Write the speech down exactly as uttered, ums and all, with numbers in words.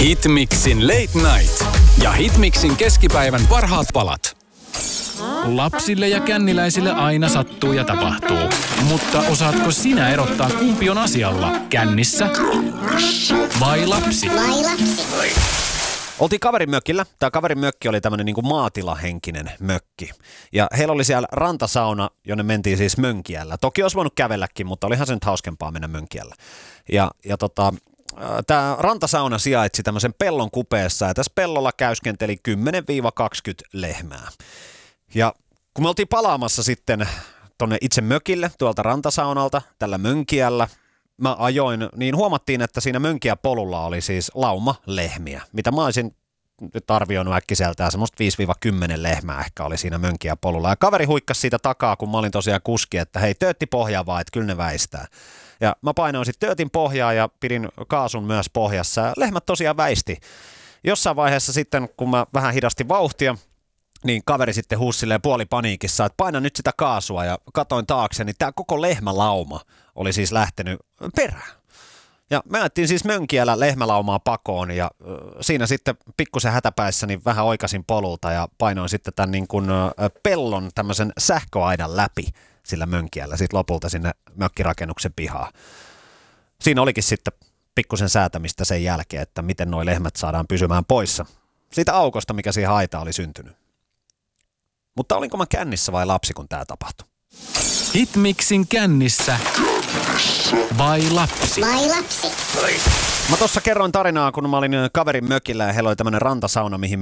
Hitmixin Late Night ja Hitmixin keskipäivän parhaat palat. Lapsille ja känniläisille aina sattuu ja tapahtuu. Mutta osaatko sinä erottaa, kumpi on asialla? Kännissä vai lapsi? Vai lapsi? Oltiin kaverin mökillä. Tämä kaverin mökki oli tämmöinen niin kuin maatilahenkinen mökki. Ja heillä oli siellä rantasauna, jonne mentiin siis Mönkijällä. Toki olisi voinut kävelläkin, mutta olihan se nyt hauskempaa mennä Mönkijällä. Ja, ja tota, tämä rantasauna sijaitsi tämmöisen pellon kupeessa, ja tässä pellolla käyskenteli kymmenen kaksikymmentä lehmää. Ja kun me oltiin palaamassa sitten tonne itse mökille tuolta rantasaunalta tällä Mönkijällä, mä ajoin, niin huomattiin, että siinä Mönkijäpolulla oli siis lauma lehmiä, mitä mä olisin nyt arvioinut äkkiseltään, semmoista viisi kymmenen lehmää ehkä oli siinä Mönkijäpolulla. Ja kaveri huikkasi siitä takaa, kun mä olin tosiaan kuski, että hei, töötti pohjaa vaan, että kyllä ne väistää. Ja mä painoin sitten töötin pohjaa ja pidin kaasun myös pohjassa, ja lehmät tosiaan väisti. Jossain vaiheessa sitten, kun mä vähän hidastin vauhtia, niin kaveri sitten huusi silleen puolipaniikissa, että paina nyt sitä kaasua, ja katoin taakse, niin tämä koko lehmälauma oli siis lähtenyt perään. Ja me ajettiin siis Mönkijällä lehmälaumaa pakoon, ja äh, siinä sitten pikkusen hätäpäissä niin vähän oikasin polulta ja painoin sitten tämän niin kuin, äh, pellon tämmöisen sähköaidan läpi sillä Mönkijällä sitten lopulta sinne mökkirakennuksen pihaan. Siinä olikin sitten pikkusen säätämistä sen jälkeen, että miten nuo lehmät saadaan pysymään poissa siitä aukosta, mikä siihen aitaan oli syntynyt. Mutta olinko mä kännissä vai lapsi, kun tää tapahtui? Hitmixin kännissä vai lapsi? Vai lapsi? Mä tossa kerroin tarinaa, kun mä olin kaverin mökillä ja heillä oli tämmönen rantasauna, mihin